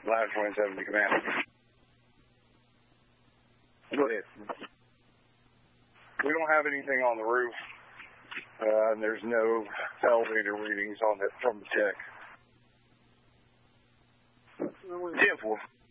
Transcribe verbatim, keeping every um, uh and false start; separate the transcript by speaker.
Speaker 1: Ladder twenty-seven to command.
Speaker 2: Go ahead.
Speaker 1: We don't have anything on the roof, uh, and there's no elevator readings on it from the tech.
Speaker 2: ten four.